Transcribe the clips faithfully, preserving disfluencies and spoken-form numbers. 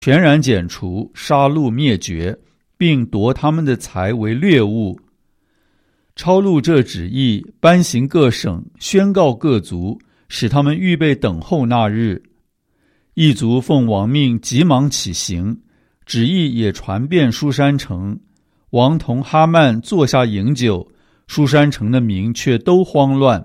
全然剪除，杀戮灭绝，并夺他们的财为掠物。抄录这旨意，颁行各省，宣告各族，使他们预备等候那日。一族奉王命，急忙起行，旨意也传遍书珊城。王同哈曼坐下饮酒，书珊城的民却都慌乱。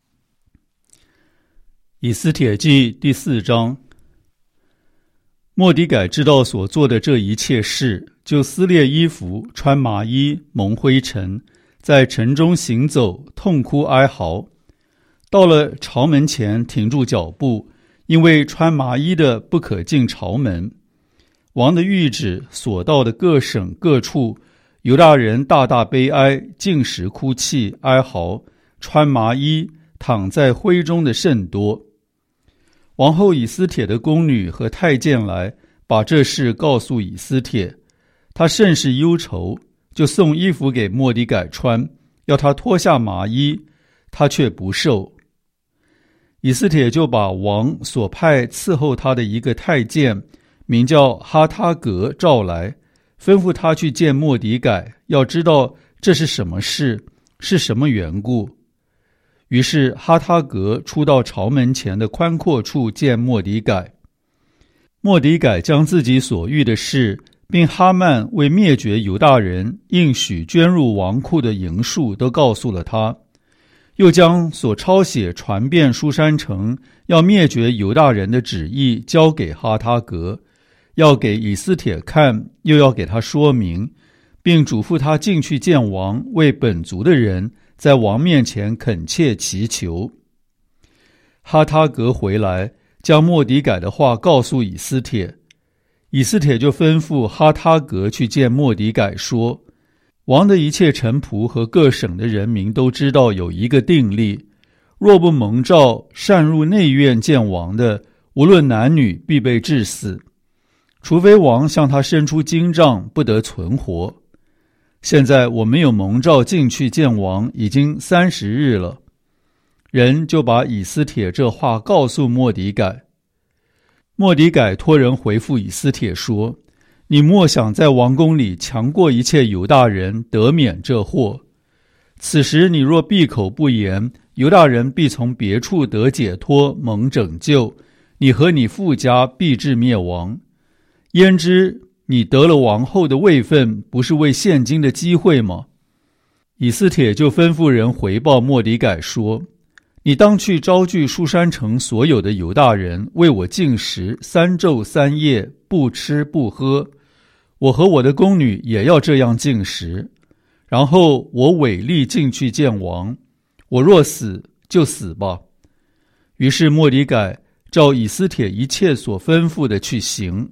以斯帖记第四章。末底改知道所做的这一切事，就撕裂衣服，穿麻衣，蒙灰尘，在城中行走，痛哭哀嚎。到了朝门前，停住脚步，因为穿麻衣的不可进朝门。王的谕旨所到的各省各处，犹大人大大悲哀，进食哭泣哀嚎，穿麻衣，躺在灰中的甚多。王后以斯帖的宫女和太监来，把这事告诉以斯帖，他甚是忧愁，就送衣服给末底改穿，要他脱下麻衣，他却不受。以斯帖就把王所派伺候他的一个太监，名叫哈他革，召来，吩咐他去见末底改，要知道这是什么事，是什么缘故。于是哈他革出到朝门前的宽阔处见末底改。末底改将自己所遇的事，并哈曼为灭绝犹大人应许捐入王库的银数都告诉了他，又将所抄写传遍书珊城要灭绝犹大人的旨意交给哈他革，要给以斯帖看，又要给他说明，并嘱咐他进去见王，为本族的人在王面前恳切祈求。哈他革回来，将末底改的话告诉以斯帖。以斯帖就吩咐哈他革去见末底改，说，王的一切臣仆和各省的人民都知道有一个定例，若不蒙召擅入内院见王的，无论男女，必被治死，除非王向他伸出金杖，不得存活。现在我没有蒙召进去见王，已经三十日了。人就把以斯帖这话告诉末底改。末底改托人回复以斯帖说，你莫想在王宫里强过一切犹大人，得免这祸。此时你若闭口不言，犹大人必从别处得解脱，蒙拯救，你和你父家必至灭亡。焉知你得了王后的位分，不是为现今的机会吗？以斯帖就吩咐人回报末底改说，你当去招聚书珊城所有的犹大人，为我禁食三昼三夜，不吃不喝。我和我的宫女也要这样禁食。然后我违例进去见王，我若死就死吧。于是末底改照以斯帖一切所吩咐的去行。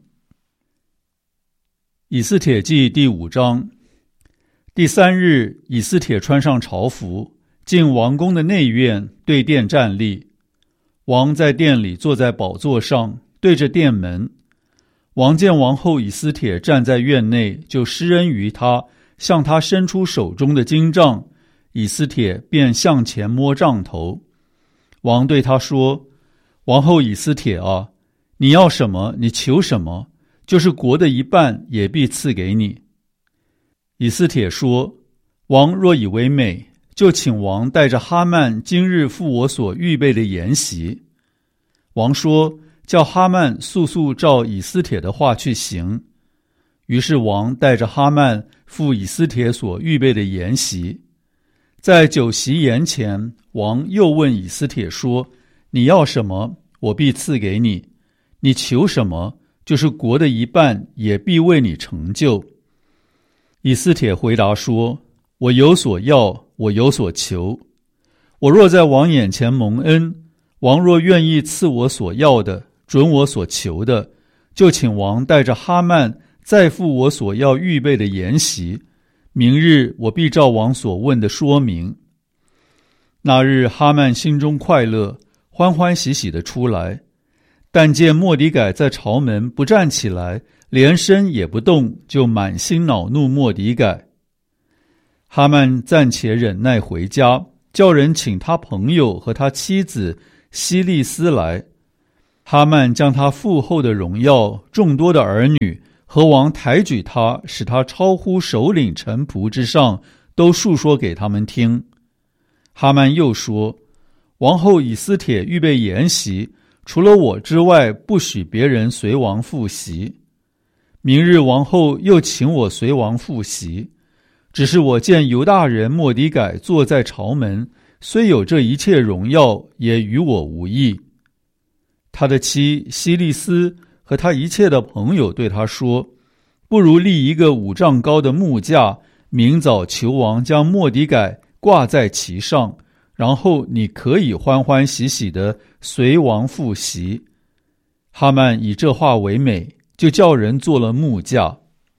以斯帖记第五章。第三日，以斯帖穿上朝服，进王宫的内院，对殿站立。王在殿里坐在宝座上，对着殿门。王见王后以斯帖站在院内，就施恩于他，向他伸出手中的金杖，以斯帖便向前摸杖头。王对他说，王后以斯帖啊，你要什么，你求什么，就是国的一半也必赐给你。以斯帖说，王若以为美，就请王带着哈曼今日赴我所预备的筵席。王说，叫哈曼速速照以斯帖的话去行。于是王带着哈曼赴以斯帖所预备的筵席。在酒席筵前，王又问以斯帖说，你要什么，我必赐给你，你求什么，就是国的一半也必为你成就。以斯帖回答说，我有所要，我有所求。我若在王眼前蒙恩，王若愿意赐我所要的，准我所求的，就请王带着哈曼再赴我所要预备的筵席，明日我必照王所问的说明。那日哈曼心中快乐，欢欢喜喜地出来，但见末底改在朝门不站起来，连身也不动，就满心恼怒末底改。哈曼暂且忍耐回家，叫人请他朋友和他妻子希利斯来。 哈曼将他父后的荣耀、众多的儿女和王抬举他，使他超乎首领臣仆之上，都述说给他们听。哈曼又说，王后以斯帖预备筵席，除了我之外，不许别人随王赴席。明日王后又请我随王赴席，只是我见犹大人末底改坐在朝门，虽有这一切荣耀，也与我无益。他的妻希利斯和他一切的朋友对他说，不如立一个五丈高的木架，明早求王将末底改挂在其上，然后你可以欢欢喜喜地随王赴席。哈曼以这话为美，就叫人做了木架。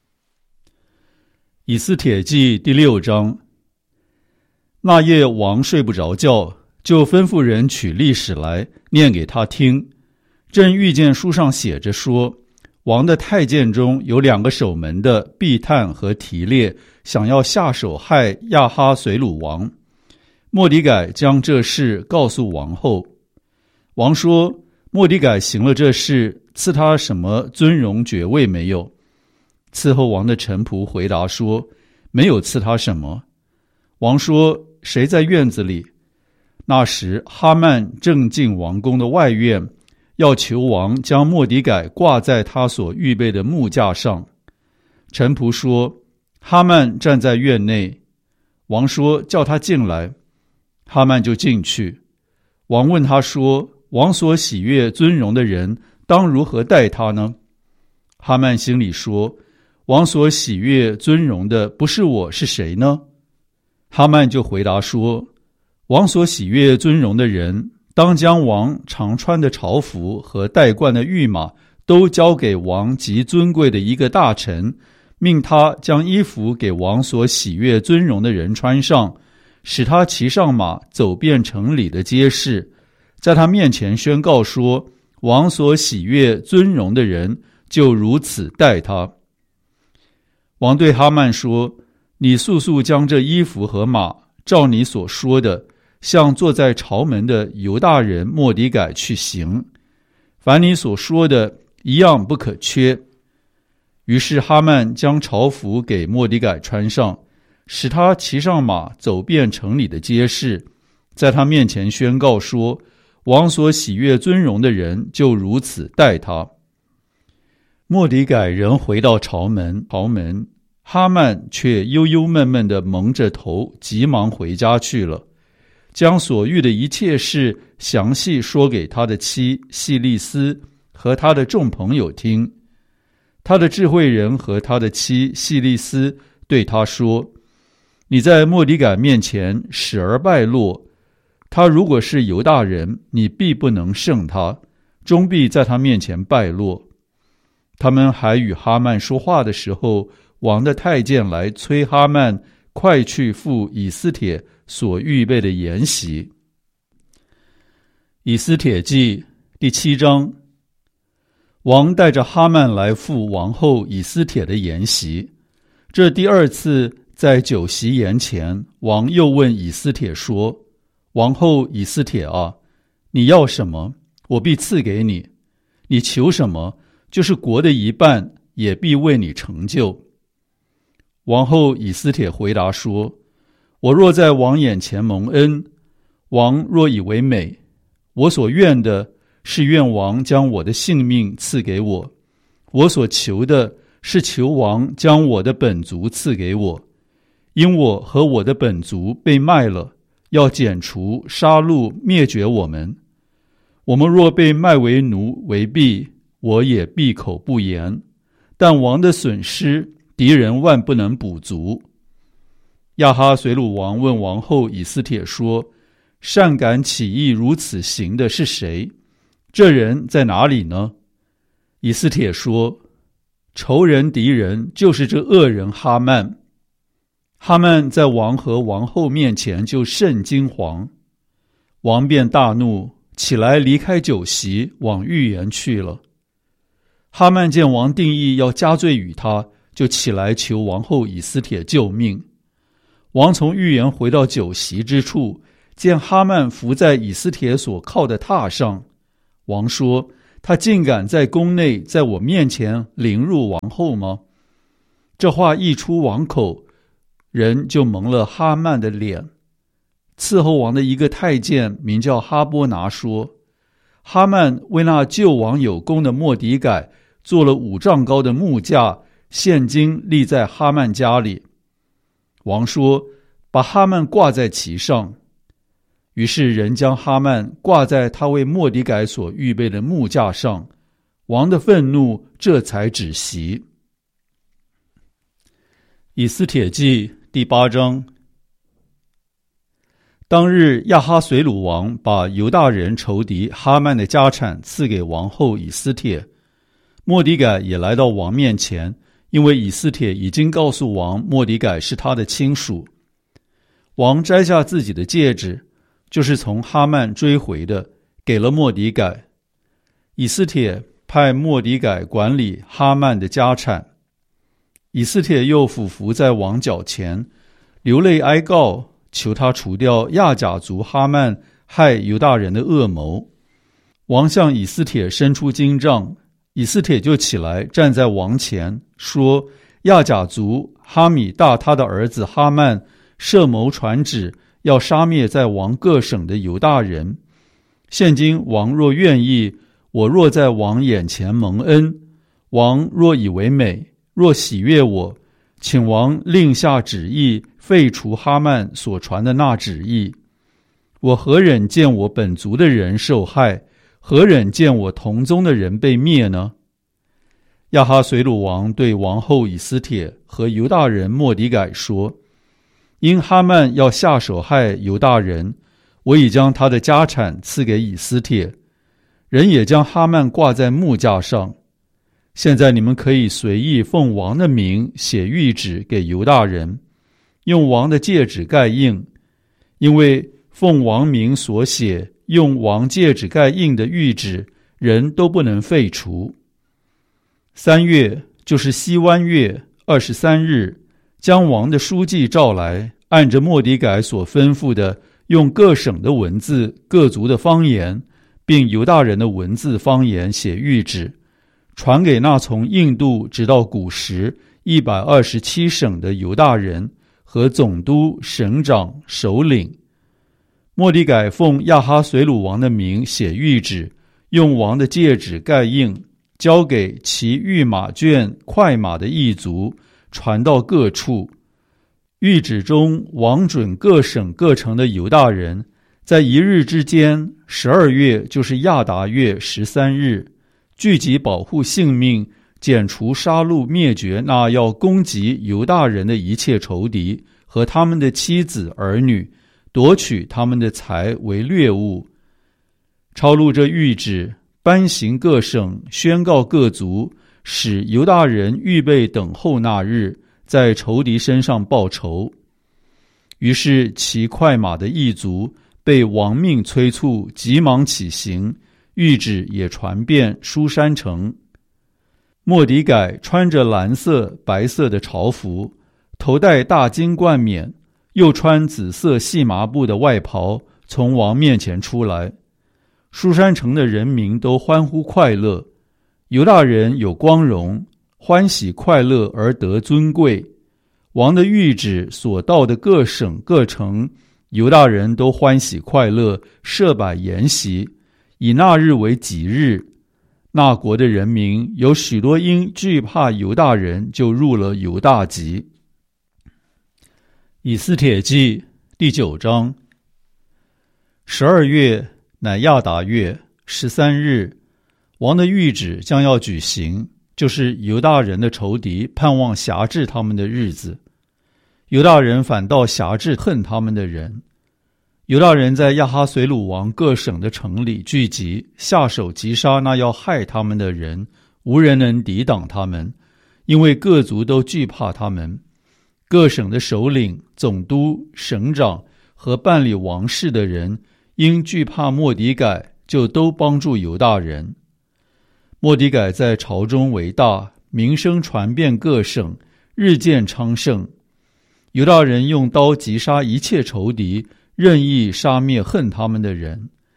以斯帖记第六章。那夜王睡不着觉，就吩咐人取历史来念给他听。正遇见书上写着说，王的太监中有两个守门的毕探和提列，想要下手害亚哈随鲁王。末底改将这事告诉王后。王说，末底改行了这事，赐他什么尊荣爵位没有？伺候王的臣仆回答说，没有赐他什么。王说，谁在院子里？那时哈曼正进王宫的外院，要求王将末底改挂在他所预备的木架上。臣仆说，哈曼站在院内。王说，叫他进来。哈曼就进去。王问他说，王所喜悦尊荣的人当如何待他呢？哈曼心里说，王所喜悦尊荣的不是我，是谁呢？哈曼就回答说，王所喜悦尊荣的人，当将王常穿的朝服和戴冠的御马都交给王极尊贵的一个大臣，命他将衣服给王所喜悦尊荣的人穿上，使他骑上马走遍城里的街市，在他面前宣告说，王所喜悦尊荣的人就如此待他。王对哈曼说，你速速将这衣服和马照你所说的，向坐在朝门的犹大人末底改去行，凡你所说的一样不可缺。于是哈曼将朝服给末底改穿上，使他骑上马走遍城里的街市，在他面前宣告说，王所喜悦尊荣的人就如此待他。末底改人回到朝门，朝门哈曼却忧忧闷闷地蒙着头，急忙回家去了，将所遇的一切事详细说给他的妻细利斯和他的众朋友听。他的智慧人和他的妻细利斯对他说，你在末底改面前使而败落，他如果是犹大人，你必不能胜他，终必在他面前败落。他们还与哈曼说话的时候，王的太监来催哈曼快去赴以斯帖所预备的筵席。以斯帖记第七章。王带着哈曼来赴王后以斯帖的筵席。这第二次在酒席筵前，王又问以斯帖说，王后以斯帖啊，你要什么，我必赐给你；你求什么，就是国的一半，也必为你成就。王后以斯帖回答说，我若在王眼前蒙恩，王若以为美，我所愿的是愿王将我的性命赐给我，我所求的是求王将我的本族赐给我，因我和我的本族被卖了，要剪除杀戮灭绝我们。我们若被卖为奴为婢，我也闭口不言，但王的损失敌人万不能补足。亚哈随鲁王问王后以斯帖说，善敢起意如此行的是谁？这人在哪里呢？以斯帖说，仇人敌人就是这恶人哈曼。哈曼在王和王后面前就甚惊惶。王便大怒，起来离开酒席，往御园去了。哈曼见王定义要加罪于他，就起来求王后以斯帖救命。王从御园回到酒席之处，见哈曼伏在以斯帖所靠的榻上。王说， 他竟敢在宫内在我面前凌辱王后吗？这话一出王口，人就蒙了哈曼的脸。伺候王的一个太监名叫哈波拿说，哈曼为那救王有功的末底改做了五丈高的木架，现今立在哈曼家里。王说，把哈曼挂在其上。于是人将哈曼挂在他为末底改所预备的木架上，王的愤怒这才止息。以斯帖记第八章。当日亚哈随鲁王把犹大人仇敌哈曼的家产赐给王后以斯帖，末底改也来到王面前，因为以斯帖已经告诉王末底改是他的亲属。王摘下自己的戒指，就是从哈曼追回的，给了末底改。以斯帖派末底改管理哈曼的家产。以斯帖又俯伏在王脚前，流泪哀告，求他除掉亚甲族哈曼害犹大人的恶谋。王向以斯帖伸出金杖，以斯帖就起来站在王前，说，亚甲族哈米大他的儿子哈曼设谋传旨，要杀灭在王各省的犹大人。现今王若愿意，我若在王眼前蒙恩，王若以为美，若喜悦我，请王令下旨意，废除哈曼所传的那旨意。我何忍见我本族的人受害，何忍见我同宗的人被灭呢？亚哈随鲁王对王后以斯帖和犹大人末底改说，因哈曼要下手害犹大人，我已将他的家产赐给以斯帖，人也将哈曼挂在木架上。现在你们可以随意奉王的名写谕旨给犹大人，用王的戒指盖印，因为奉王名所写用王戒指盖印的谕旨，人都不能废除。三月，就是西湾月二十三日，将王的书记召来，按着末底改所吩咐的，用各省的文字、各族的方言，并犹大人的文字方言写谕旨，传给那从印度直到古时一百二十七省的犹大人和总督、省长、首领。末底改奉亚哈随鲁王的名写谕旨，用王的戒指盖印，交给骑御马圈、快马的异族，传到各处。谕旨中，王准各省各城的犹大人，在一日之间，十二月就是亚达月十三日，聚集保护性命，剪除杀戮灭绝那要攻击犹大人的一切仇敌和他们的妻子儿女，夺取他们的财为掠物。抄录这谕旨，颁行各省，宣告各族，使犹大人预备等候那日，在仇敌身上报仇。于是骑快马的异族被王命催促，急忙起行，谕旨也传遍书珊城。末底改穿着蓝色、白色的朝服，头戴大金冠冕，又穿紫色细麻布的外袍，从王面前出来。书珊城的人民都欢呼快乐，犹大人有光荣，欢喜快乐而得尊贵。王的谕旨所到的各省各城，犹大人都欢喜快乐，设摆筵席，以那日为吉日。那国的人民有许多因惧怕犹大人，就入了犹大籍。以斯帖记第九章。十二月，乃亚达月十三日，王的谕旨将要举行，就是犹大人的仇敌盼望辖制他们的日子。犹大人反倒辖制恨他们的人。犹大人在亚哈随鲁王各省的城里聚集，下手击杀那要害他们的人，无人能抵挡他们，因为各族都惧怕他们。各省的首领、总督、省长和办理王事的人，因惧怕末底改，就都帮助犹大人。末底改在朝中为大，名声传遍各省，日渐昌盛。犹大人用刀击杀一切仇敌，任意杀灭恨他们的人。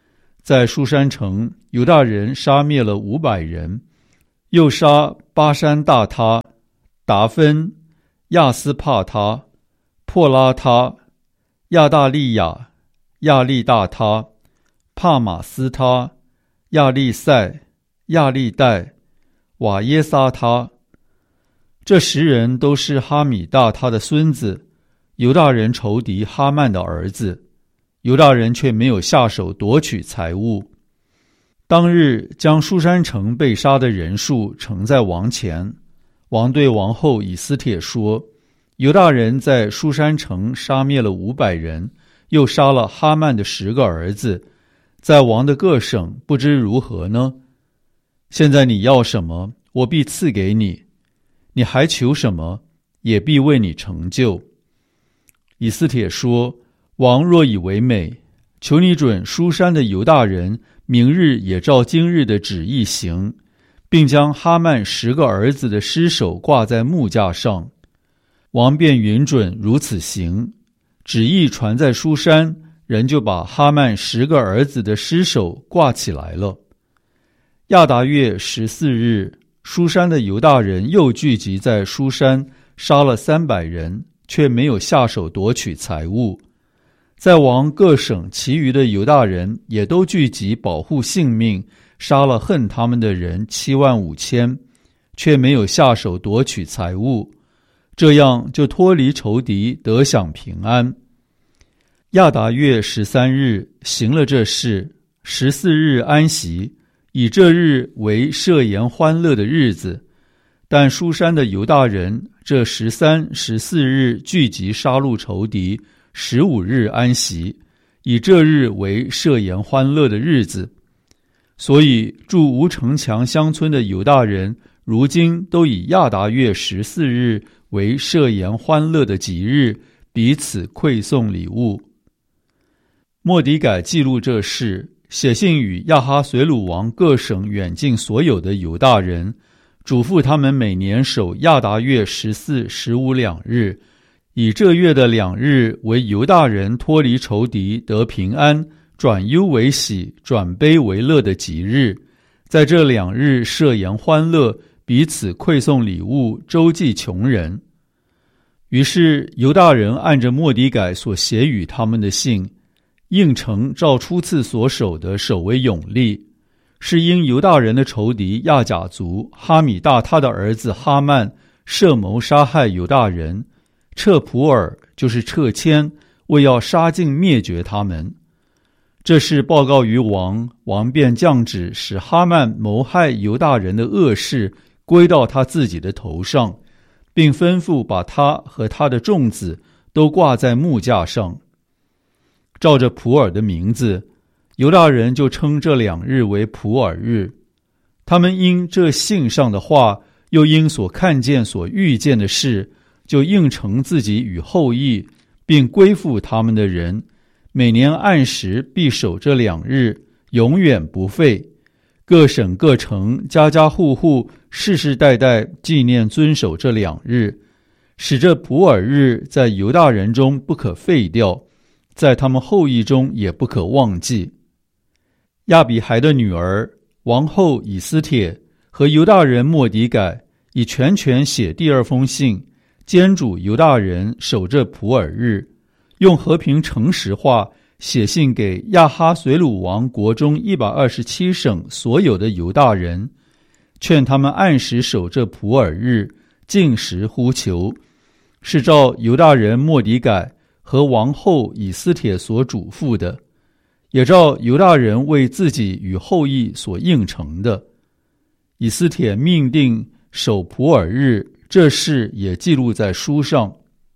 在书珊城，犹大人杀灭了五百人，又杀巴山大他、达芬、亚斯帕他、破拉他、亚大利亚、亚利大他、帕马斯他、亚利塞、亚利代、瓦耶撒他。这十人都是哈米大他的孙子，犹大人仇敌哈曼的儿子。犹大人却没有下手夺取财物。当日将书珊城被杀的人数呈在王前，王对王后以斯帖说，犹大人在书珊城杀灭了五百人，又杀了哈曼的十个儿子，在王的各省不知如何呢？现在你要什么，我必赐给你，你还求什么，也必为你成就。以斯帖说，王若以为美，求你准书珊的犹大人明日也照今日的旨意行，并将哈曼十个儿子的尸首挂在木架上。王便允准如此行，旨意传在书珊，人就把哈曼十个儿子的尸首挂起来了。亚达月十四日，书珊的犹大人又聚集在书珊，杀了三百人，却没有下手夺取财物。在王各省其余的犹大人也都聚集保护性命，杀了恨他们的人七万五千，却没有下手夺取财物，这样就脱离仇敌，得享平安。亚达月十三日行了这事，十四日安息，以这日为设筵欢乐的日子。但书珊的犹大人这十三、十四日聚集杀戮仇敌，十五日安息，以这日为设筵欢乐的日子。所以住无城墙乡村的犹大人，如今都以亚达月十四日为设筵欢乐的吉日，彼此馈送礼物。末底改记录这事，写信与亚哈随鲁王各省远近所有的犹大人，嘱咐他们每年守亚达月十四、十五两日，以这月的两日为犹大人脱离仇敌，得平安，转忧为喜，转悲为乐的吉日。在这两日设筵欢乐，彼此馈送礼物，周济穷人。于是犹大人按着末底改所写与他们的信，应承照初次所守的守为永立，是因犹大人的仇敌亚甲族哈米大他的儿子哈曼设谋杀害犹大人，撤普尔就是撤迁，为要杀尽灭绝他们。这事报告于王，王便降旨使哈曼谋害犹大人的恶事归到他自己的头上，并吩咐把他和他的众子都挂在木架上。照着普尔的名字，犹大人就称这两日为普尔日。他们因这信上的话，又因所看见所遇见的事，就应承自己与后裔，并归附他们的人，每年按时必守这两日，永远不废。各省各城家家户户世世代代纪念遵守这两日，使这普尔日在犹大人中不可废掉，在他们后裔中也不可忘记。亚比孩的女儿王后以斯帖和犹大人末底改以全权写第二封信，监主犹大人守这普尔日，用和平诚实话写信给亚哈随鲁王国中一百二十七省所有的犹大人，劝他们按时守这普尔日，禁食呼求，是照犹大人末底改和王后以斯帖所嘱咐的，也照犹大人为自己与后裔所应承的。以斯帖命定守普尔日，这事也记录在书上。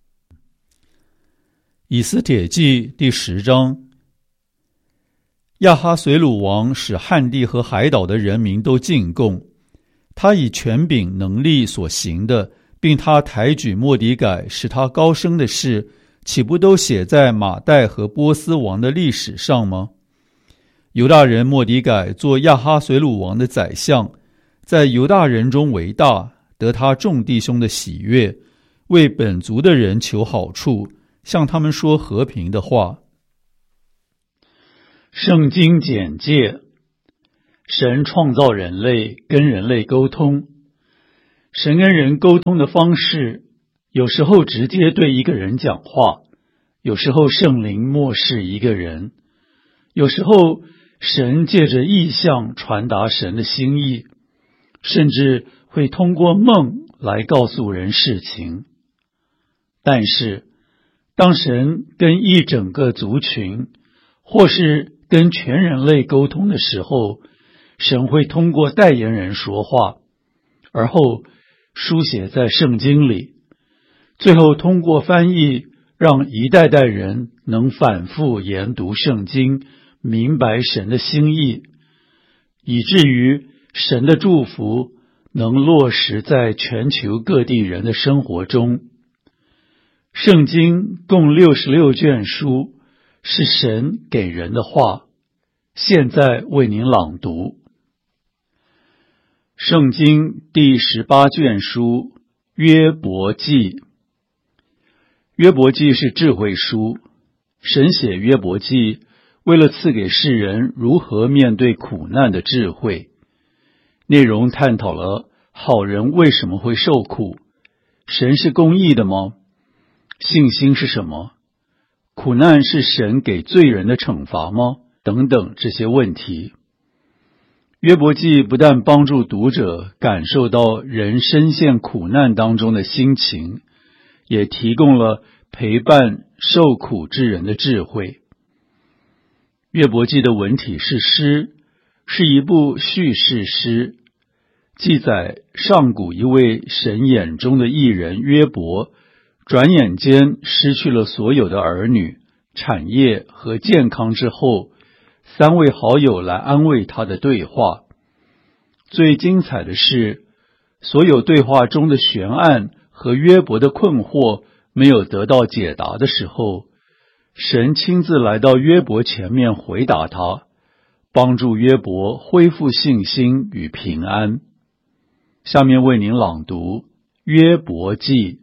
以斯帖记第十章。亚哈随鲁王使汉地和海岛的人民都进贡，他以权柄能力所行的，并他抬举末底改使他高升的事，岂不都写在马代和波斯王的历史上吗？犹大人末底改做亚哈随鲁王的宰相，在犹大人中为大，得他众弟兄的喜悦，为本族的人求好处，向他们说和平的话。 圣经简介：神创造人类，跟人类沟通。神跟人沟通的方式，有时候直接对一个人讲话，有时候圣灵默示一个人，有时候神借着异象传达神的心意，甚至会通过梦来告诉人事情。但是当神跟一整个族群或是跟全人类沟通的时候，神会通过代言人说话，而后书写在圣经里，最后通过翻译让一代代人能反复研读圣经，明白神的心意，以至于神的祝福能落实在全球各地人的生活中。圣经共六十六卷书，是神给人的话，现在为您朗读。圣经第十八卷书，约伯记。约伯记是智慧书，神写约伯记，为了赐给世人如何面对苦难的智慧。内容探讨了好人为什么会受苦，神是公义的吗？信心是什么？苦难是神给罪人的惩罚吗？等等这些问题。约伯记不但帮助读者感受到人深陷苦难当中的心情，也提供了陪伴受苦之人的智慧。约伯记的文体是诗，是一部叙事诗，记载上古一位神眼中的义人约伯，转眼间失去了所有的儿女、产业和健康之后，三位好友来安慰他的对话。最精彩的是，所有对话中的悬案和约伯的困惑没有得到解答的时候，神亲自来到约伯前面回答他，帮助约伯恢复信心与平安。下面为您朗读约伯记。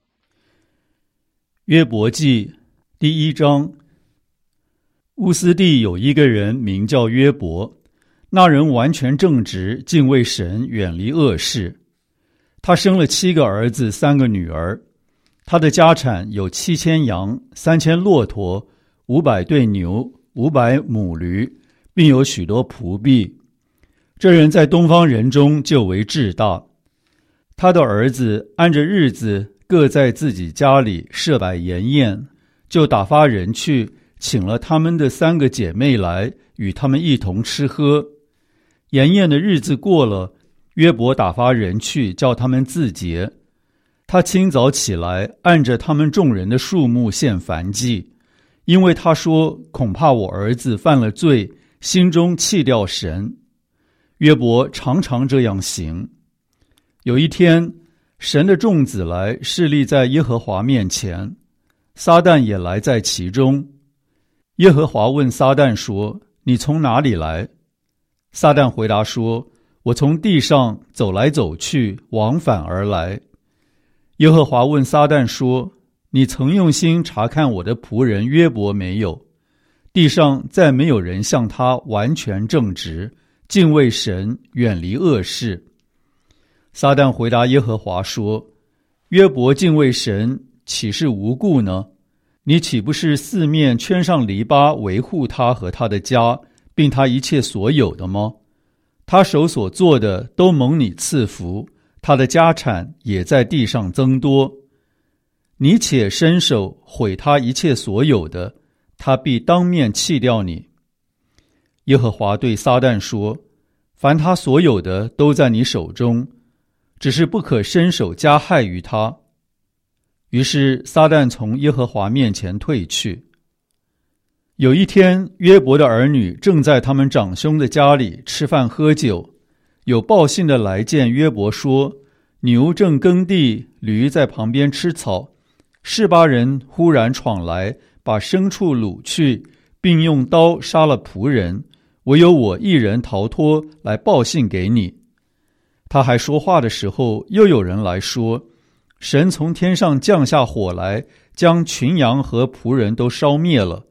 约伯记第一章。乌斯地有一个人名叫约伯，那人完全正直，敬畏神，远离恶事。他生了七个儿子，三个女儿。他的家产有七千羊，三千骆驼，五百对牛，五百母驴，并有许多仆婢。这人在东方人中就为至大。他的儿子按着日子各在自己家里设摆筵宴，就打发人去请了他们的三个姐妹来，与他们一同吃喝。筵宴的日子过了，约伯打发人去叫他们自洁。他清早起来，按着他们众人的数目献燔祭，因为他说恐怕我儿子犯了罪，心中弃掉神。约伯常常这样行。有一天，神的众子来侍立在耶和华面前，撒旦也来在其中。耶和华问撒旦说：你从哪里来？撒旦回答说：我从地上走来走去，往返而来。耶和华问撒旦说：你曾用心查看我的仆人约伯没有？地上再没有人像他完全正直，敬畏神，远离恶事。撒旦回答耶和华说：约伯敬畏神，岂是无故呢？你岂不是四面圈上篱笆，维护他和他的家，并他一切所有的吗？他手所做的都蒙你赐福，他的家产也在地上增多。你且伸手毁他一切所有的，他必当面弃掉你。耶和华对撒旦说：凡他所有的都在你手中，只是不可伸手加害于他。于是撒旦从耶和华面前退去。有一天，约伯的儿女正在他们长兄的家里吃饭喝酒，有报信的来见约伯说：牛正耕地，驴在旁边吃草，示巴人忽然闯来，把牲畜掳去，并用刀杀了仆人，唯有我一人逃脱，来报信给你。他还说话的时候，又有人来说：神从天上降下火来，将群羊和仆人都烧灭了。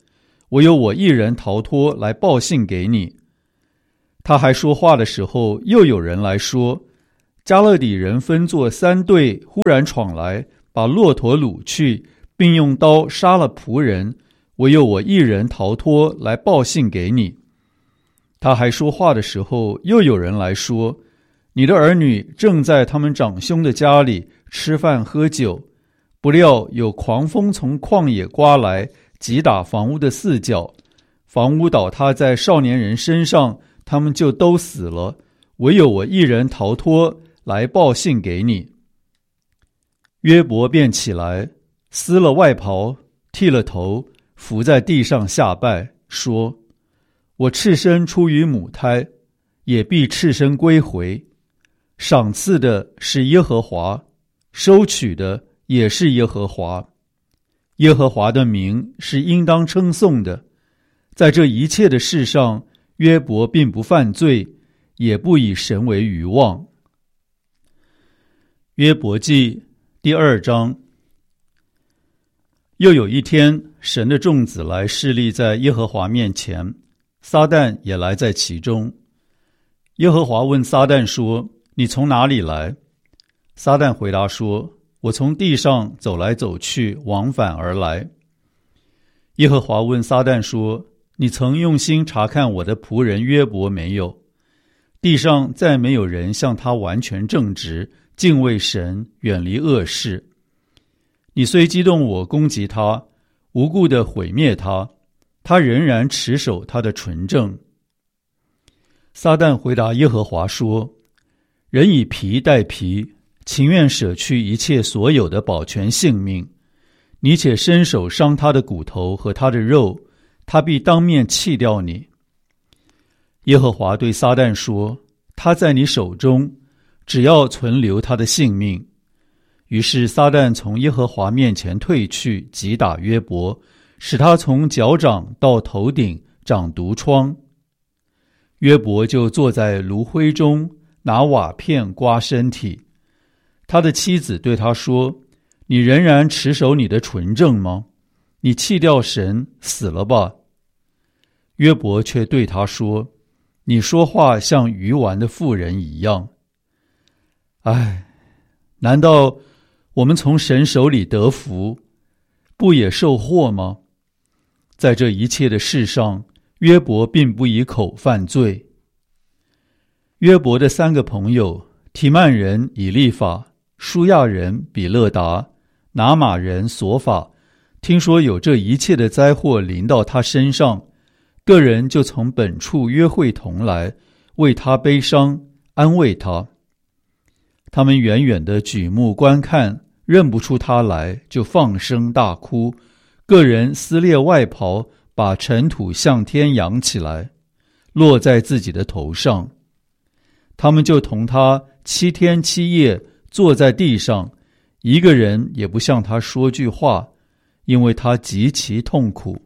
我有我一人逃脱来报信给你。他还说话的时候，又有人来说，加勒底人分作三队，忽然闯来，把骆驼掳去，并用刀杀了仆人，唯有我一人逃脱来报信给你。他还说话的时候，又有人来说，你的儿女正在他们长兄的家里吃饭喝酒，不料有狂风从旷野刮来，击打房屋的四角，房屋倒塌在少年人身上，他们就都死了，唯有我一人逃脱来报信给你。约伯便起来，撕了外袍，剃了头，伏在地上下拜，说：我赤身出于母胎，也必赤身归回。赏赐的是耶和华，收取的也是耶和华。耶和华的名是应当称颂的。在这一切的事上，约伯并不犯罪，也不以神为愚妄。约伯记第二章。又有一天，神的众子来侍立在耶和华面前，撒旦也来在其中。耶和华问撒旦说：你从哪里来？撒旦回答说：我从地上走来走去，往返而来。耶和华问撒旦说：你曾用心查看我的仆人约伯没有？地上再没有人像他完全正直，敬畏神，远离恶事。你虽激动我攻击他，无故地毁灭他，他仍然持守他的纯正。撒旦回答耶和华说：人以皮代皮，情愿舍去一切所有的保全性命。你且伸手伤他的骨头和他的肉，他必当面弃掉你。耶和华对撒旦说：他在你手中，只要存留他的性命。于是撒旦从耶和华面前退去，击打约伯，使他从脚掌到头顶长毒疮。约伯就坐在炉灰中，拿瓦片刮身体。他的妻子对他说：你仍然持守你的纯正吗？你弃掉神，死了吧。约伯却对他说：你说话像愚顽的妇人一样。唉，难道我们从神手里得福，不也受祸吗？在这一切的事上，约伯并不以口犯罪。约伯的三个朋友，提曼人以利法、舒亚人比勒达、拿玛人索法，听说有这一切的灾祸临到他身上，个人就从本处约会同来，为他悲伤，安慰他。他们远远地举目观看，认不出他来，就放声大哭，个人撕裂外袍，把尘土向天扬起来，落在自己的头上。他们就同他七天七夜坐在地上，一个人也不向他说句话，因为他极其痛苦。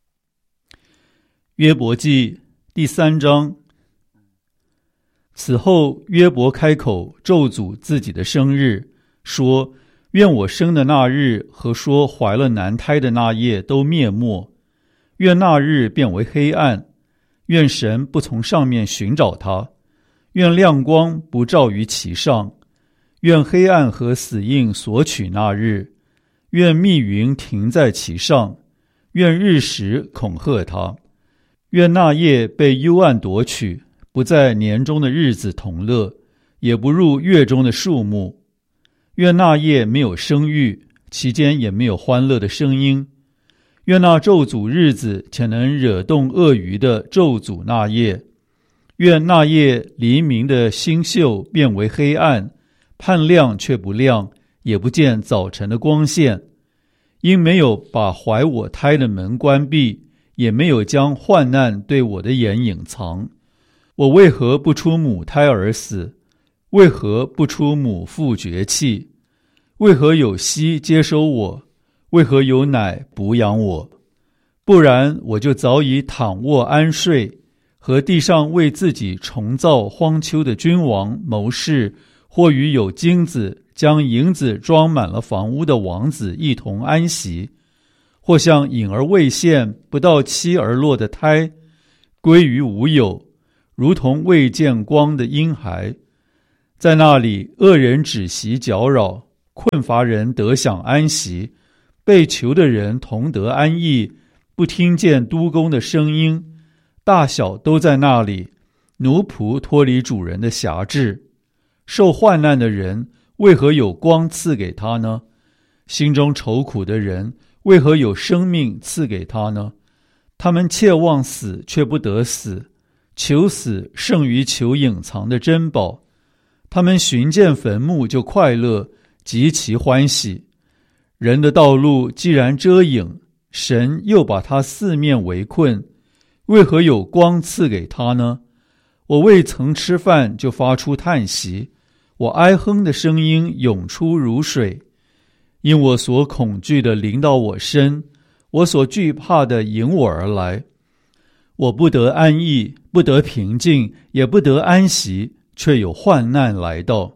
约伯记第三章。此后约伯开口咒诅自己的生日，说：愿我生的那日和说怀了男胎的那夜都灭没，愿那日变为黑暗，愿神不从上面寻找他，愿亮光不照于其上，愿黑暗和死印索取那日，愿密云停在其上，愿日食恐吓他，愿那夜被幽暗夺取，不在年中的日子同乐，也不入月中的数目。愿那夜没有生育，其间也没有欢乐的声音。愿那咒诅日子且能惹动鳄鱼的咒诅那夜。愿那夜黎明的星宿变为黑暗，盼亮却不亮，也不见早晨的光线。因没有把怀我胎的门关闭，也没有将患难对我的眼隐藏。我为何不出母胎而死？为何不出母腹绝气？为何有息接收我？为何有奶哺养我？不然我就早已躺卧安睡，和地上为自己重造荒丘的君王谋士，或与有金子将银子装满了房屋的王子一同安息， 或像隐而未现、不到期而落的胎，归于无有，如同未见光的婴孩。在那里，恶人止息搅扰，困乏人得享安息，被囚的人同得安逸，不听见督工的声音，大小都在那里。奴仆脱离主人的辖制，受患难的人为何有光赐给他呢？心中愁苦的人为何有生命赐给他呢？他们切望死，却不得死，求死胜于求隐藏的珍宝。他们寻见坟墓就快乐，极其欢喜。人的道路既然遮影，神又把他四面围困，为何有光赐给他呢？我未曾吃饭就发出叹息，我哀哼的声音涌出如水，因我所恐惧的临到我身，我所惧怕的迎我而来。我不得安逸，不得平静，也不得安息，却有患难来到。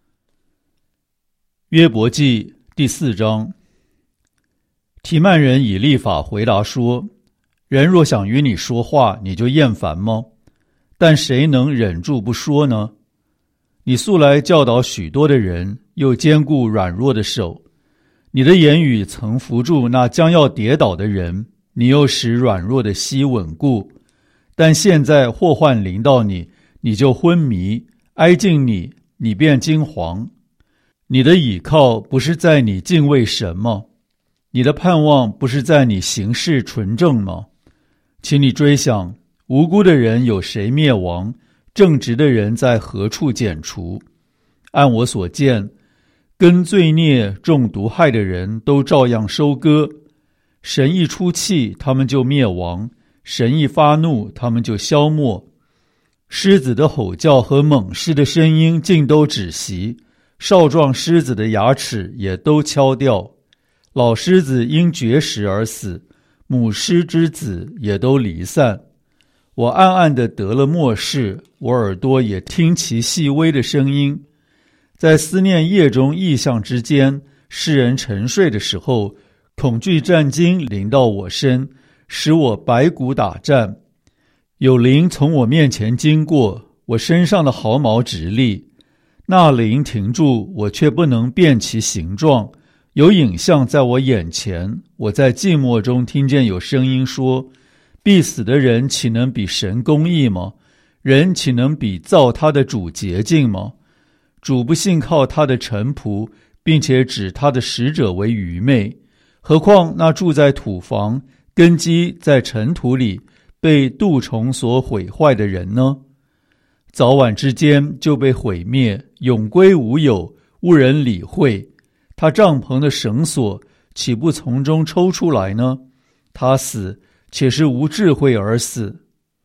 约伯记第四章。提曼人以利法回答说：人若想与你说话，你就厌烦吗？但谁能忍住不说呢？你素来教导许多的人，又坚固软弱的手。你的言语曾扶住那将要跌倒的人，你又使软弱的膝稳固。但现在祸患临到你，你就昏迷；挨近你，你便惊惶。你的倚靠不是在你敬畏神吗？你的盼望不是在你行事纯正吗？请你追想，无辜的人有谁灭亡？正直的人在何处剪除？按我所见，跟罪孽中毒害的人都照样收割。神一出气，他们就灭亡；神一发怒，他们就消没。狮子的吼叫和猛狮的声音尽都止息，少壮狮子的牙齿也都敲掉。老狮子因绝食而死，母狮之子也都离散。我暗暗地得了默示，我耳朵也听其细微的声音。在思念夜中异象之间，世人沉睡的时候，恐惧战惊临到我身，使我百骨打颤。有灵从我面前经过，我身上的毫毛直立。那灵停住，我却不能辨其形状。有影像在我眼前，我在寂寞中听见有声音说：必死的人岂能比神公义吗？人岂能比造他的主洁净吗？主不信靠他的臣仆，并且指他的使者为愚昧。何况那住在土房、根基在尘土里、被蠹虫所毁坏的人呢？早晚之间就被毁灭，永归无有，无人理会。他帐篷的绳索岂不从中抽出来呢？他死，且是无智慧而死。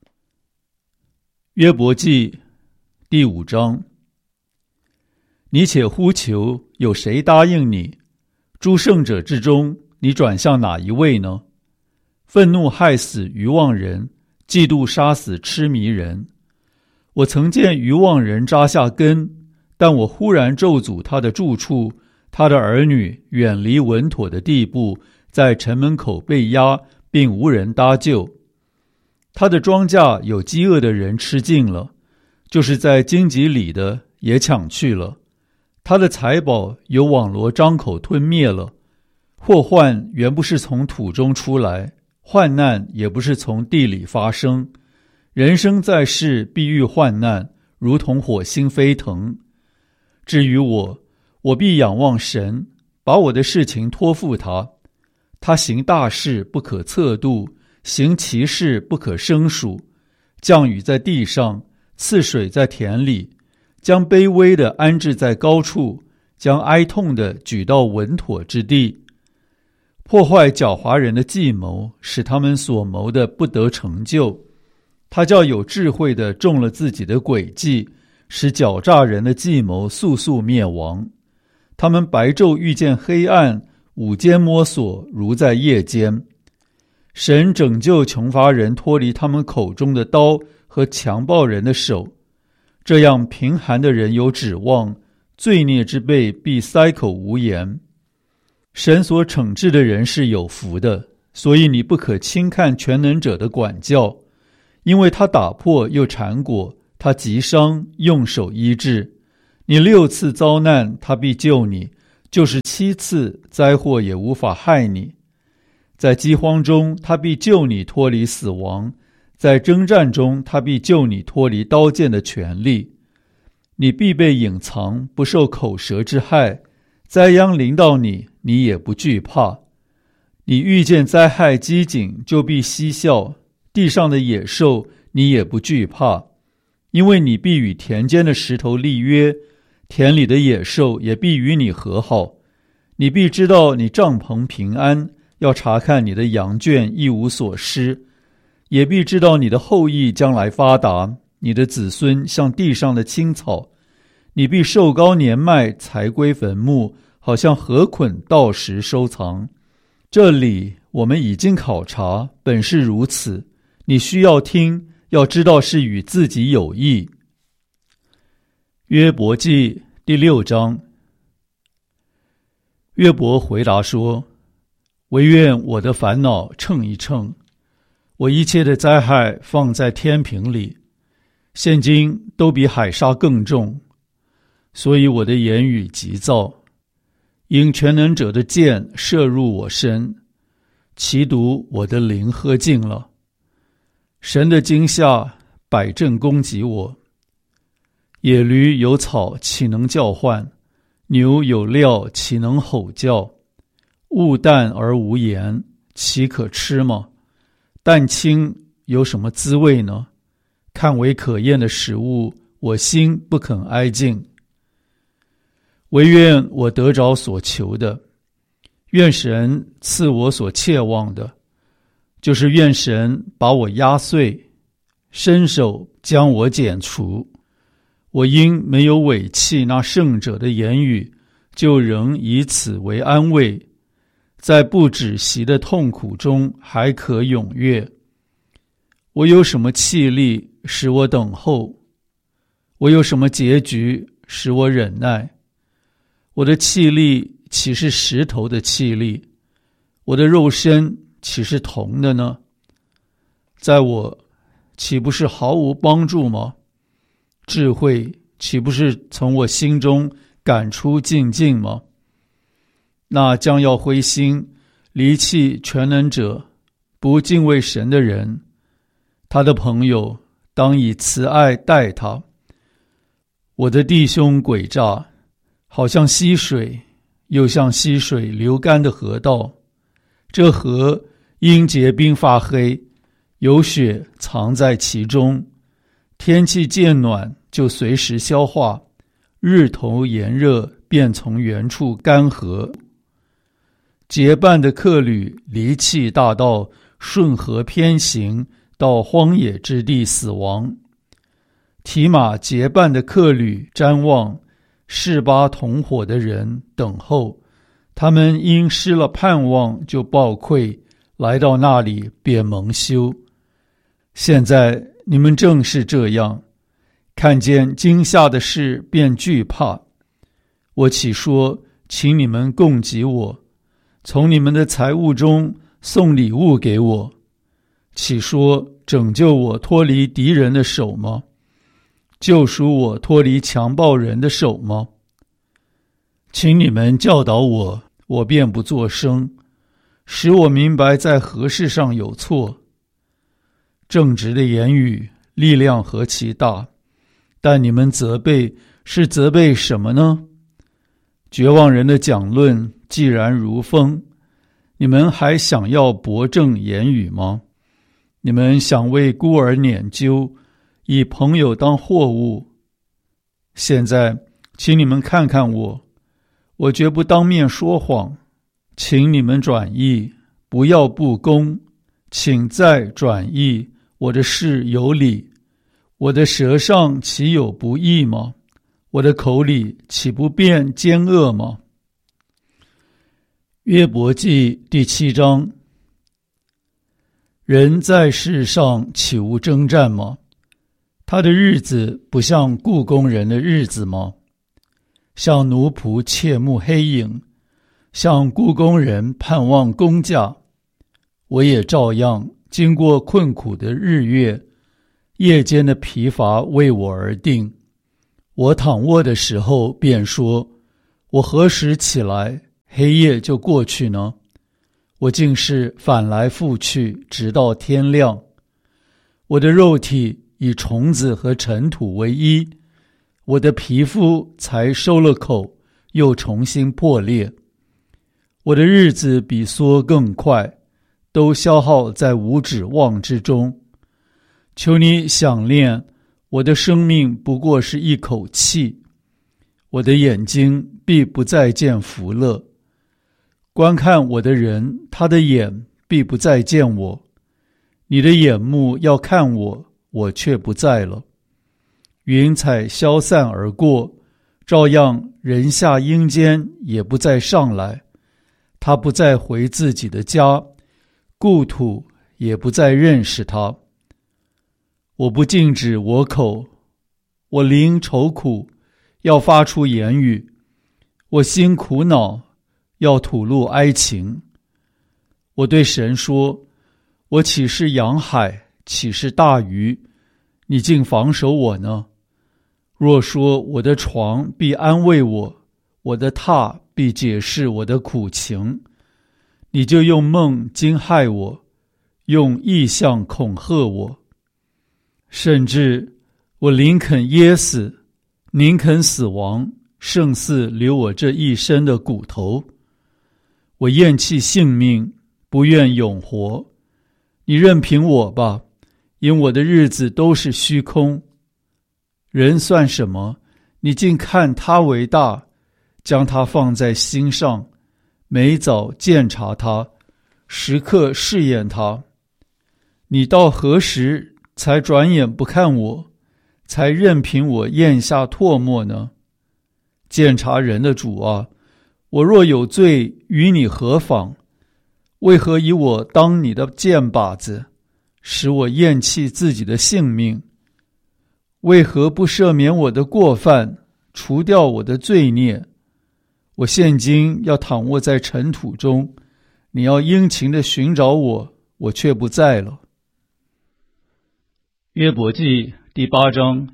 约伯记第五章。你且呼求，有谁答应你？诸圣者之中，你转向哪一位呢？愤怒害死愚妄人，嫉妒杀死痴迷人。我曾见愚妄人扎下根，但我忽然咒诅他的住处，他的儿女远离稳妥的地步，在城门口被压，并无人搭救。他的庄稼有饥饿的人吃尽了，就是在荆棘里的也抢去了。他的财宝有网罗张口吞灭了。祸患原不是从土中出来，患难也不是从地里发生。人生在世，必遇患难，如同火星飞腾。至于我，我必仰望神，把我的事情托付他。他行大事不可测度，行奇事不可胜数。降雨在地上，赐水在田里，将卑微的安置在高处，将哀痛的举到稳妥之地。破坏狡猾人的计谋，使他们所谋的不得成就。他叫有智慧的中了自己的诡计，使狡诈人的计谋速速灭亡。他们白昼遇见黑暗，午间摸索如在夜间。神拯救穷乏人脱离他们口中的刀和强暴人的手，这样贫寒的人有指望，罪孽之辈必塞口无言。神所惩治的人是有福的， 所以你不可轻看全能者的管教，因为他打破又缠裹，他击伤用手医治。你六次遭难，他必救你；就是七次，灾祸也无法害你。在饥荒中，他必救你脱离死亡；在征战中，他必救你脱离刀剑的权利。你必被隐藏，不受口舌之害；灾殃临到你，你也不惧怕。你遇见灾害饥馑，就必嬉笑；地上的野兽，你也不惧怕，因为你必与田间的石头立约，田里的野兽也必与你和好。你必知道你帐篷平安，要查看你的羊圈一无所失，也必知道你的后裔将来发达，你的子孙像地上的青草。你必寿高年迈，才归坟墓，好像禾捆到时收藏。这里我们已经考察，本是如此。你需要听，要知道是与自己有益。约伯记第六章。约伯回答说：惟愿我的烦恼称一称，我一切的灾害放在天平里，现今都比海沙更重，所以我的言语急躁。因全能者的箭射入我身，其毒我的灵喝尽了。神的惊吓，百阵攻击我。野驴有草，岂能叫唤？牛有料，岂能吼叫？物淡而无盐，岂可吃吗？蛋清有什么滋味呢？看为可厌的食物，我心不肯挨近。惟愿我得着所求的，愿神赐我所切望的，就是愿神把我压碎，伸手将我剪除。我因没有违弃那圣者的言语，就仍以此为安慰，在不止息的痛苦中还可踊跃。我有什么气力使我等候？我有什么结局使我忍耐？我的气力岂是石头的气力？我的肉身岂是铜的呢？在我岂不是毫无帮助吗？智慧岂不是从我心中赶出尽尽吗？那将要灰心离弃全能者，不敬畏神的人，他的朋友当以慈爱待他。我的弟兄诡诈，好像溪水，又像溪水流干的河道。这河因结冰发黑，有雪藏在其中。天气渐暖，就随时消化；日头炎热，便从原处干涸。结伴的客旅离弃大道，顺河偏行，到荒野之地死亡。提马结伴的客旅瞻望，示巴同伙的人等候，他们因失了盼望，就暴愧，来到那里便蒙羞。现在你们正是这样，看见惊吓的事便惧怕。我岂说，请你们供给我，从你们的财物中送礼物给我？岂说拯救我脱离敌人的手吗？救赎我脱离强暴人的手吗？请你们教导我，我便不作声，使我明白在何事上有错。正直的言语力量何其大，但你们责备是责备什么呢？绝望人的讲论既然如风，你们还想要驳正言语吗？你们想为孤儿拈阄，以朋友当货物。现在请你们看看我，我绝不当面说谎。请你们转意，不要不公，请再转意，我的事有理。我的舌上岂有不义吗？我的口里岂不辩奸恶吗？约伯记第七章。人在世上岂无征战吗？他的日子不像雇工人的日子吗？像奴仆切慕黑影，像雇工人盼望工价。 我也照样经过困苦的日月，夜间的疲乏为我而定。我躺卧的时候便说，我何时起来，黑夜就过去呢？我竟是反来覆去，直到天亮。我的肉体以虫子和尘土为衣，我的皮肤才收了口，又重新破裂。我的日子比梭更快，都消耗在无指望之中。求你想念，我的生命不过是一口气，我的眼睛必不再见福乐。观看我的人，他的眼必不再见我。你的眼目要看我，我却不在了。云彩消散而过，照样人下阴间也不再上来。他不再回自己的家，故土也不再认识他。我不禁止我口，我灵愁苦，要发出言语；我心苦恼，要吐露哀情。我对神说，我岂是洋海，岂是大鱼，你竟防守我呢？若说我的床必安慰我，我的榻必解释我的苦情，你就用梦惊骇我，用异象恐吓我。甚至我宁肯噎死，宁肯死亡，胜似留我这一身的骨头。我厌弃性命，不愿永活。你任凭我吧，因我的日子都是虚空。人算什么？你竟看他为大，将他放在心上，每早鉴察他，时刻试验他。你到何时才转眼不看我，才任凭我咽下唾沫呢？鉴察人的主啊，我若有罪，与你何妨？为何以我当你的箭靶子，使我厌弃自己的性命？为何不赦免我的过犯，除掉我的罪孽？我现今要躺卧在尘土中，你要殷勤地寻找我，我却不在了。约伯记第八章。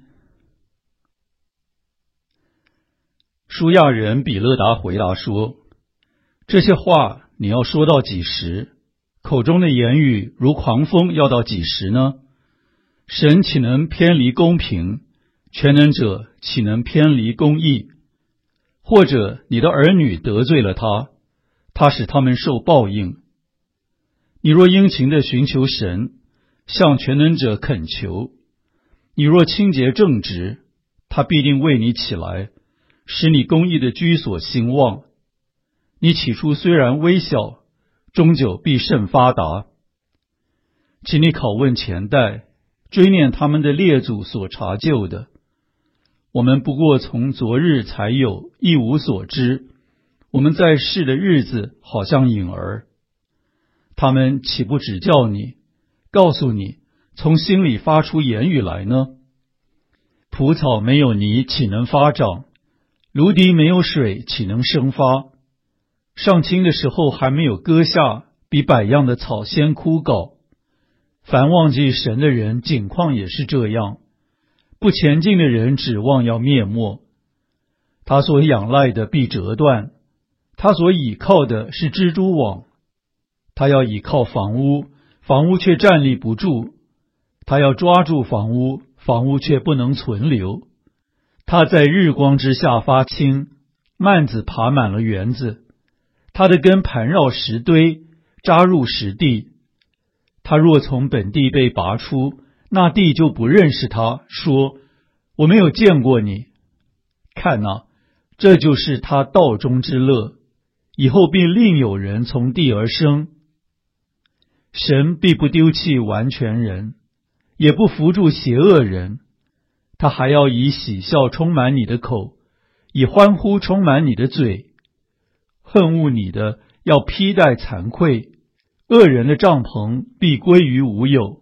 舒亚人比勒达回答说，这些话你要说到几时？口中的言语如狂风，要到几时呢？神岂能偏离公平？全能者岂能偏离公义？或者你的儿女得罪了他，他使他们受报应。你若殷勤地寻求神，向全能者恳求，你若清洁正直，他必定为你起来，使你公义的居所兴旺。你起初虽然微小，终究必甚发达。请你拷问前代，追念他们的列祖所查究的。我们不过从昨日才有，一无所知。我们在世的日子好像影儿。他们岂不指教你，告诉你，从心里发出言语来呢？蒲草没有泥，岂能发长？芦荻没有水，岂能生发？上青的时候还没有割下，比百样的草先枯槁。凡忘记神的人，景况也是这样。不前进的人指望要灭没。他所仰赖的必折断，他所倚靠的是蜘蛛网。他要倚靠房屋，房屋却站立不住；他要抓住房屋，房屋却不能存留。他在日光之下发青，蔓子爬满了园子。他的根盘绕石堆，扎入石地。他若从本地被拔出，那地就不认识他，说：我没有见过你。看哪，这就是他道中之乐，以后必另有人从地而生。神必不丢弃完全人，也不扶助邪恶人。他还要以喜笑充满你的口，以欢呼充满你的嘴。恨恶你的要披戴惭愧，恶人的帐篷必归于无有。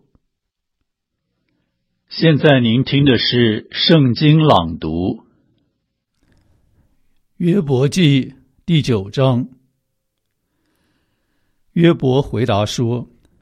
现在您听的是圣经朗读。约伯记第九章。约伯回答说，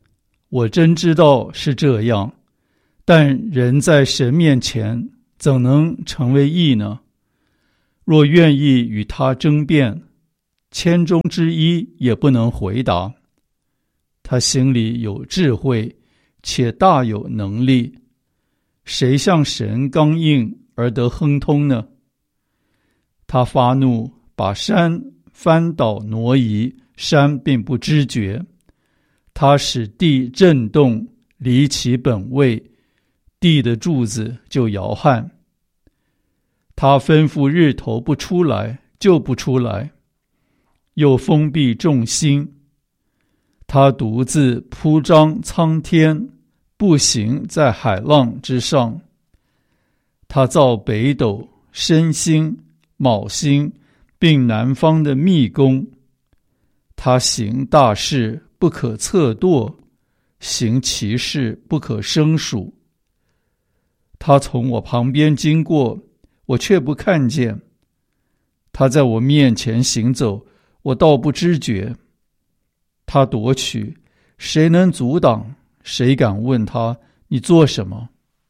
我真知道是这样，但人在神面前怎能成为义呢？若愿意与他争辩，千中之一也不能回答。他心里有智慧，且大有能力，谁向神刚硬而得亨通呢？他发怒，把山翻倒挪移，山并不知觉。他使地震动，离其本位，地的柱子就摇撼。他吩咐日头不出来，就不出来，又封闭众星。他独自铺张苍天，步行在海浪之上。他造北斗、申星、昴星，并南方的密宫。他行大事，不可测度，行奇事，不可胜数。他从我旁边经过，我却不看见。他在我面前行走，我倒不知觉。他夺取，谁能阻挡？谁敢问他，你做什么？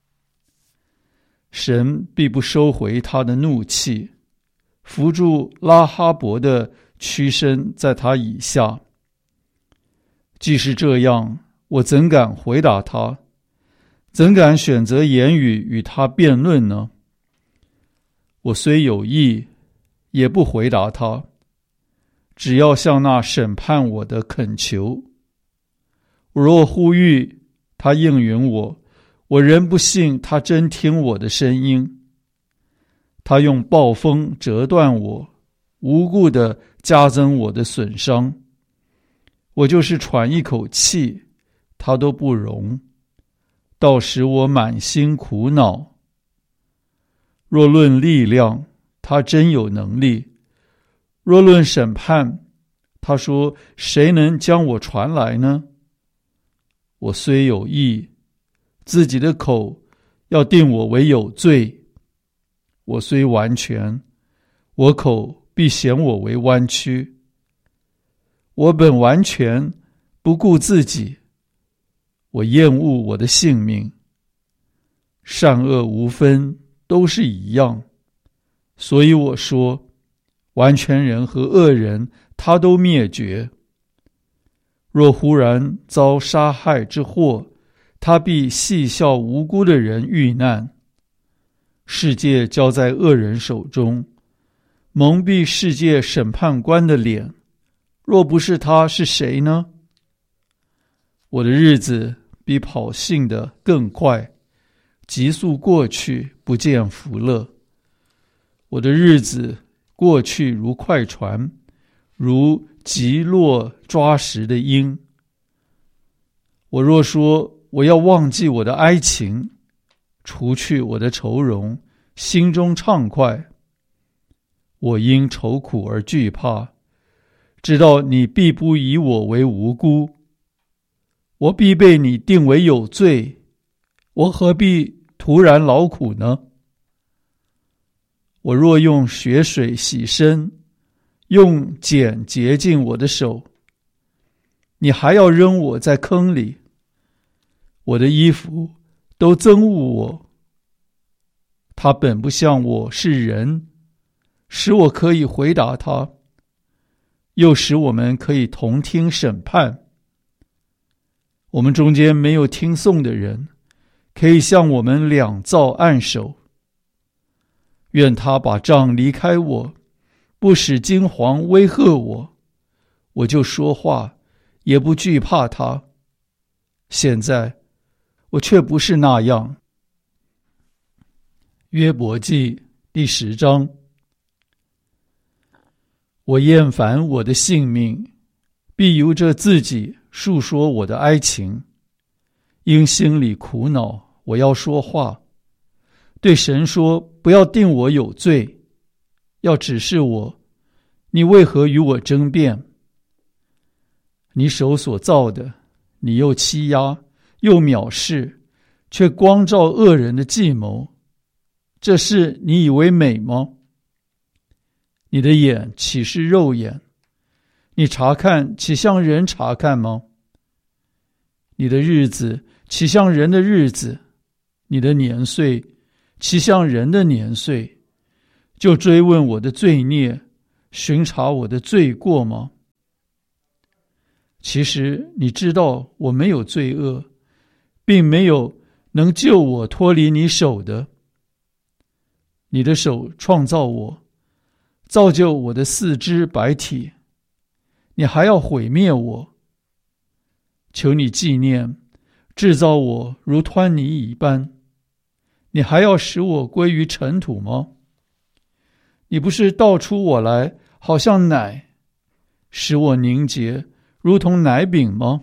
神必不收回他的怒气，扶住拉哈伯的屈身在他以下。既是这样，我怎敢回答他？怎敢选择言语与他辩论呢？我虽有意，也不回答他，只要向那审判我的恳求。我若呼吁，他应允我，我仍不信他真听我的声音。他用暴风折断我，无故地加增我的损伤。我就是喘一口气，他都不容，倒使我满心苦恼。若论力量，他真有能力；若论审判，他说谁能将我传来呢？我虽有意，自己的口要定我为有罪；我虽完全，我口必显我为弯曲。我本完全，不顾自己，我厌恶我的性命。善恶无分，都是一样。所以我说，完全人和恶人，他都灭绝。若忽然遭杀害之祸，他必戏笑无辜的人遇难。世界交在恶人手中，蒙蔽世界审判官的脸。若不是他，是谁呢？我的日子比跑信的更快，急速过去，不见福乐。我的日子过去如快船，如急落抓食的鹰。我若说我要忘记我的哀情，除去我的愁容，心中畅快，我因愁苦而惧怕，知道你必不以我为无辜。我必被你定为有罪，我何必突然劳苦呢？我若用血水洗身，用碱洁净我的手，你还要扔我在坑里。我的衣服都憎恶我，他本不像我是人，使我可以回答他，又使我们可以同听审判。我们中间没有听讼的人，可以向我们两造按手。愿他把杖离开我，不使惊惶威吓我，我就说话，也不惧怕他。现在我却不是那样。约伯记第十章。我厌烦我的性命，必由着自己述说我的哀情。因心里苦恼，我要说话，对神说，不要定我有罪，要指示我，你为何与我争辩？你手所造的，你又欺压，又藐视，却光照恶人的计谋，这事你以为美吗？你的眼岂是肉眼？你查看岂像人查看吗？ 你的日子岂像人的日子？你的年岁岂像人的年岁？就追问我的罪孽，巡查我的罪过吗？其实你知道我没有罪恶，并没有能救我脱离你手的。你的手创造我，造就我的四肢百体，你还要毁灭我。求你纪念，制造我如湍泥一般，你还要使我归于尘土吗？你不是倒出我来，好像奶，使我凝结，如同奶饼吗？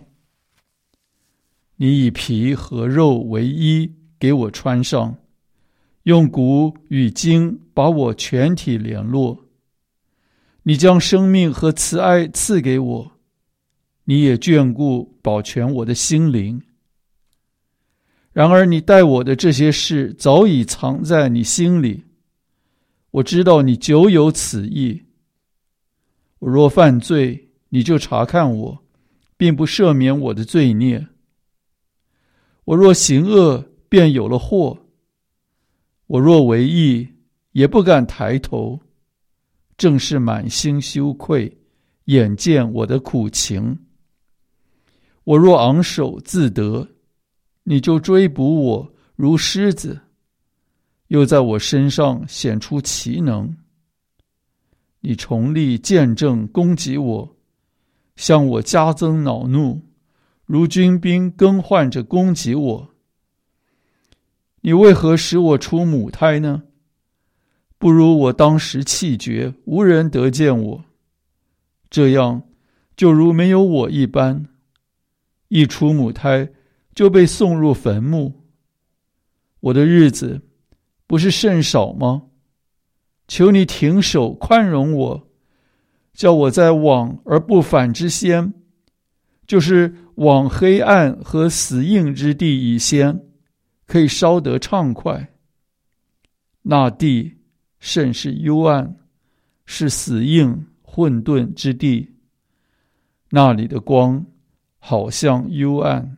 你以皮和肉为衣，给我穿上，用骨与筋把我全体联络。你将生命和慈爱赐给我，你也眷顾保全我的心灵。然而你待我的这些事早已藏在你心里，我知道你久有此意。我若犯罪，你就查看我，并不赦免我的罪孽。我若行恶，便有了祸。我若为义，也不敢抬头，正是满心羞愧，眼见我的苦情。我若昂首自得，你就追捕我如狮子，又在我身上显出奇能。你重力见证攻击我，向我加增恼怒，如军兵更换着攻击我。你为何使我出母胎呢？不如我当时气绝，无人得见我，这样就如没有我一般。一出母胎就被送入坟墓。我的日子不是甚少吗？求你停手宽容我，叫我在往而不返之先，就是往黑暗和死荫之地以先，可以稍得畅快。那地甚是幽暗，是死荫混沌之地，那里的光好像幽暗。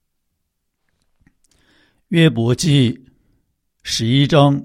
约伯记十一章。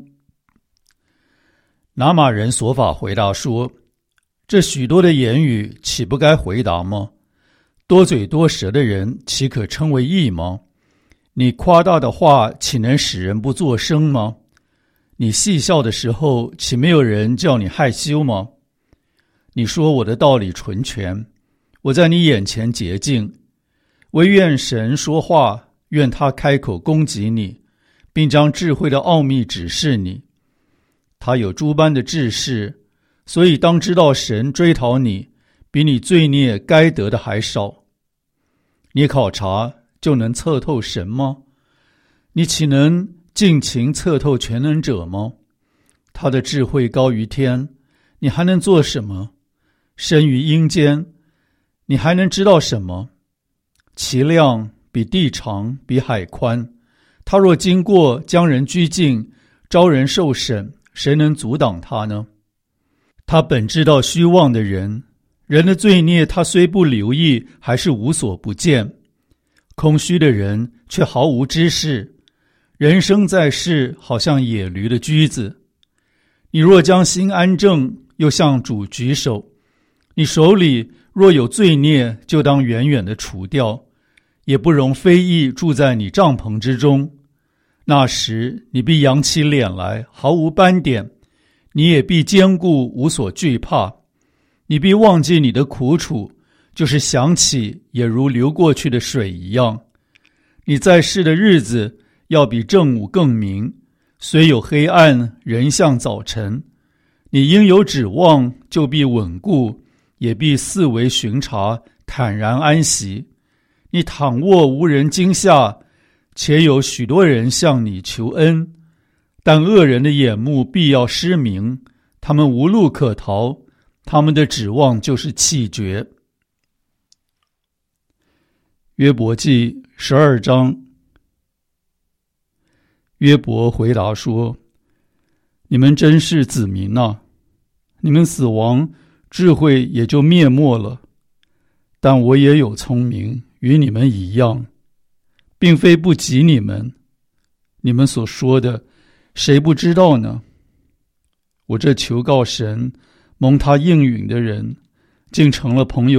拿玛人所法回答说：这许多的言语岂不该回答吗？多嘴多舌的人岂可称为义吗？你夸大的话岂能使人不作声吗？你戏笑的时候岂没有人叫你害羞吗？你说我的道理纯全，我在你眼前洁净，唯愿神说话，愿他开口攻击你，并将智慧的奥秘指示你。他有诸般的智识，所以当知道神追讨你，比你罪孽该得的还少。你考察就能测透神吗？你岂能尽情测透全能者吗？他的智慧高于天，你还能做什么？生于阴间，你还能知道什么？其量比地长，比海宽。他若经过，将人拘禁，招人受审，谁能阻挡他呢？他本知道虚妄的人，人的罪孽他虽不留意，还是无所不见。空虚的人却毫无知识，人生在世，好像野驴的驹子。你若将心安正，又向主举手，你手里若有罪孽，就当远远的除掉，也不容非义住在你帐篷之中。那时你必扬起脸来，毫无斑点，你也必坚固，无所惧怕。你必忘记你的苦楚，就是想起也如流过去的水一样。你在世的日子要比正午更明，虽有黑暗，仍像早晨。你应有指望，就必稳固，也必四围巡查，坦然安息。你躺卧无人惊吓，且有许多人向你求恩，但恶人的眼目必要失明，他们无路可逃，他们的指望就是气绝。约伯记十二章。约伯回答说：你们真是子民啊，你们死亡，智慧也就灭没了。但我也有聪明，与你们一样， 并非不及你们。你们所说的，谁不知道呢？我这求告神，蒙他应允的人，竟成了朋友